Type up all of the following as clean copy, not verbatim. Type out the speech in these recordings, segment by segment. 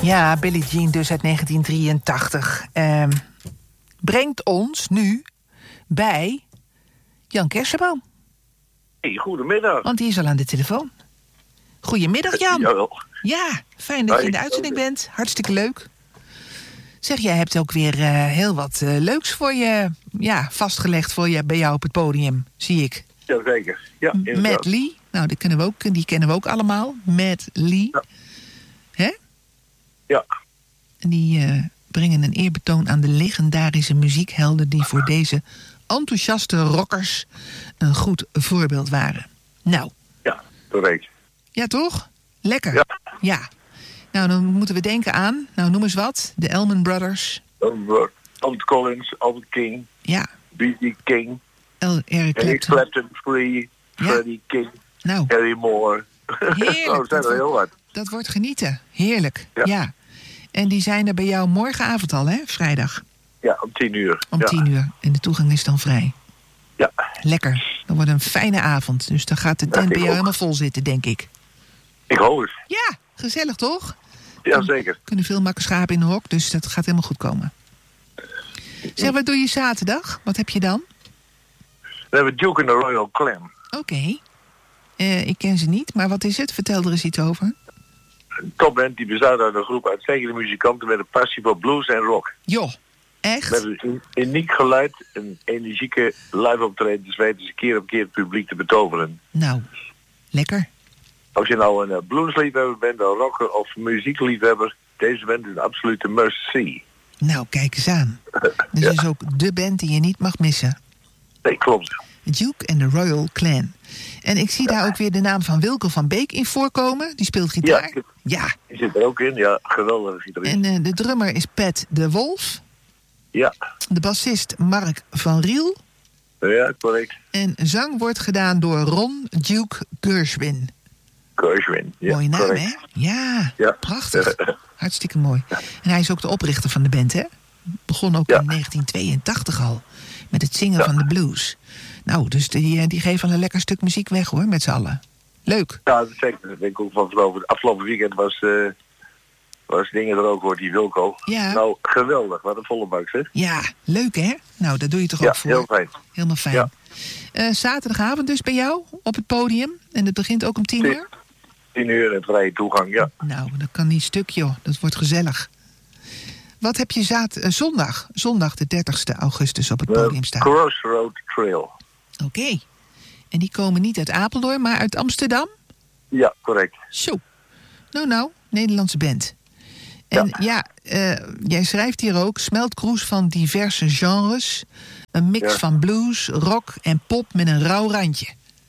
Ja, Billie Jean dus uit 1983. Brengt ons nu bij Jan Kersenboom. Hey, goedemiddag. Want die is al aan de telefoon. Goedemiddag, Jan. Jawel. Ja, fijn dat je in de uitzending bent. Hartstikke leuk. Zeg, jij hebt ook weer heel wat leuks voor je vastgelegd bij jou op het podium, zie ik. Jazeker. Ja, Matt Lee. Nou, die kennen we ook allemaal. Matt Lee. Ja. Hè? Ja. En die brengen een eerbetoon aan de legendarische muziekhelden die voor deze enthousiaste rockers een goed voorbeeld waren. Nou. Ja, correct. Ja, toch? Lekker. Ja. Nou, dan moeten we denken aan, noem eens wat, de Allman Brothers. Albert Collins, Albert King. Ja. B.B. King. Eric Clapton, Freddie King. Nou. Harry Moore. Heerlijk. Dat zijn er heel wat. Dat wordt genieten. Heerlijk. Ja. En die zijn er bij jou morgenavond al, hè? Vrijdag. Ja, om 10:00. Om 10:00. En de toegang is dan vrij. Ja. Lekker. Dat wordt een fijne avond. Dus dan gaat de tent bij jou helemaal vol zitten, denk ik. Ik hoop het. Ja, gezellig toch? Ja, zeker. Kunnen veel makkenschapen in de hok, dus dat gaat helemaal goed komen. Zeg, wat doe je zaterdag? Wat heb je dan? We hebben Duke and the Royal Clan. Oké. Ik ken ze niet, maar wat is het? Vertel er eens iets over. Een topband die bestaat uit een groep uitstekende muzikanten met een passie voor blues en rock. Joh, echt? Met een uniek geluid en energieke live optredens weten ze keer op keer het publiek te betoveren. Nou, lekker. Als je nou een bluesliefhebber bent, een rocker of muziekliefhebber, deze band is een absolute must-see. Nou, kijk eens aan. Dit is ook de band die je niet mag missen. Nee, klopt. Duke and the Royal Clan. En ik zie daar ook weer de naam van Wilco van Beek in voorkomen. Die speelt gitaar. Ja. Die zit er ook in. Ja, geweldige gitarist. En de drummer is Pat de Wolf. Ja. De bassist Mark van Riel. Ja, correct. En zang wordt gedaan door Ron Duke Gershwin. Ja, mooie naam, correct. Hè? Ja, prachtig. Hartstikke mooi. En hij is ook de oprichter van de band, hè? Begon ook in 1982 al. Met het zingen van de blues. Nou, dus die geven al een lekker stuk muziek weg, hoor, met z'n allen. Leuk. Ja, dat zeker. Dat denk ik ook van het afgelopen weekend was dingen er ook, hoor, die Wilco. Ja. Nou, geweldig. Wat een volle bak, zeg. Ja, leuk, hè? Nou, daar doe je toch ook voor. Ja, heel fijn. Helemaal fijn. Ja. Zaterdagavond dus bij jou op het podium. En het begint ook om 10:00? 10:00 en vrije toegang, ja. Nou, dat kan niet stuk, joh. Dat wordt gezellig. Wat heb je zondag de 30ste augustus op het podium staan? Crossroad Trail. Oké. En die komen niet uit Apeldoorn, maar uit Amsterdam? Ja, correct. Zo. Nou, Nederlandse band. En jij schrijft hier ook smeltkroes van diverse genres. Een mix van blues, rock en pop met een rauw randje.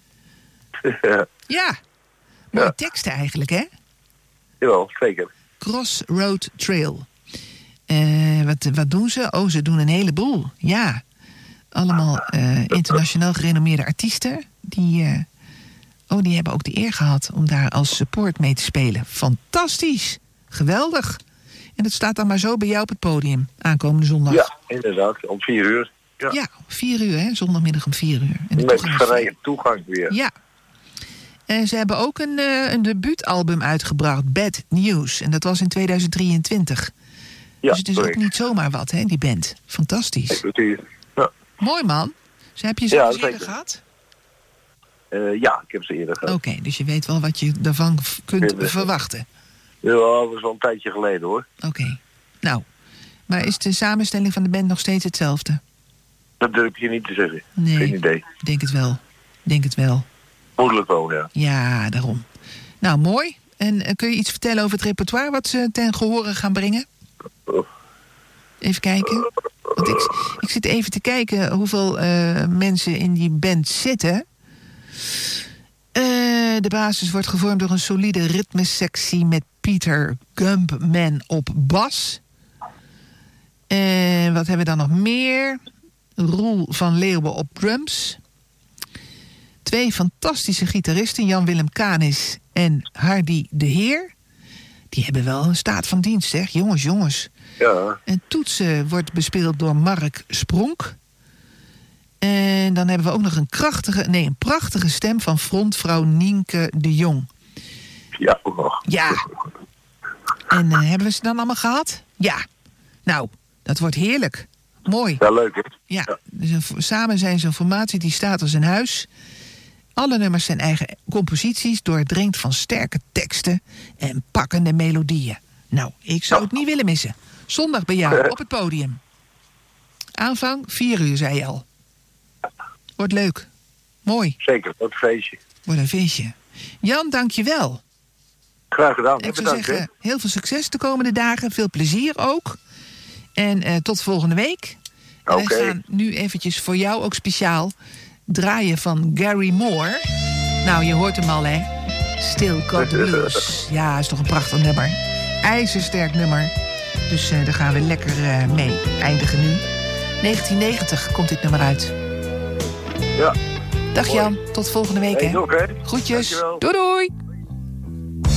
Ja. Mooie teksten eigenlijk, hè? Jawel, zeker. Crossroad Trail. Wat doen ze? Oh, ze doen een heleboel. Ja. Allemaal internationaal gerenommeerde artiesten. Die hebben ook de eer gehad om daar als support mee te spelen. Fantastisch. Geweldig. En dat staat dan maar zo bij jou op het podium. Aankomende zondag. Ja, inderdaad. Om 4:00. Ja, 4:00, hè? Zondagmiddag om 4:00. En met vrije toegang weer. Ja. En ze hebben ook een debuutalbum uitgebracht. Bad News. En dat was in 2023. Ja, dus het is ook niet zomaar wat, hè, die band. Fantastisch. Ja. Mooi, man. Heb je ze al eerder gehad? Ja, ik heb ze eerder gehad. Oké, dus je weet wel wat je daarvan kunt verwachten. Ja, dat was wel een tijdje geleden, hoor. Oké. Nou, maar is de samenstelling van de band nog steeds hetzelfde? Dat durf je niet te zeggen. Nee, geen idee. Denk het wel. Moeilijk wel, ja. Ja, daarom. Nou, mooi. En kun je iets vertellen over het repertoire wat ze ten gehore gaan brengen? Even kijken. Want ik zit even te kijken hoeveel mensen in die band zitten. De basis wordt gevormd door een solide ritmesectie met Peter Gumpman op bas. Wat hebben we dan nog meer? Roel van Leeuwen op drums. 2 fantastische gitaristen, Jan-Willem Kanis en Hardy de Heer. Die hebben wel een staat van dienst, zeg. Jongens. Ja. En toetsen wordt bespeeld door Mark Spronk. En dan hebben we ook nog een prachtige stem van frontvrouw Nienke de Jong. Ja, ook nog. Ja. En hebben we ze dan allemaal gehad? Ja. Nou, dat wordt heerlijk. Mooi. Ja, leuk, hè? Ja, dus samen zijn ze een formatie die staat als een huis. Alle nummers zijn eigen composities, doordrenkt van sterke teksten en pakkende melodieën. Nou, ik zou het niet willen missen. Zondag bij jou op het podium. Aanvang 4:00, zei je al. Wordt leuk. Mooi. Zeker, wat een feestje. Wordt een feestje. Jan, dank je wel. Graag gedaan. Ik zou Bedankt, zeggen, heel veel succes de komende dagen. Veel plezier ook. En tot volgende week. En wij gaan nu eventjes voor jou ook speciaal draaien van Gary Moore. Nou, je hoort hem al, hè? Still Got the Blues. Ja, is toch een prachtig nummer. IJzersterk nummer. Dus daar gaan we lekker mee eindigen nu. 1990 komt dit nummer uit. Ja. Dag Jan, tot volgende week, hè? Doei, hè? Groetjes. Dankjewel. Doei doei.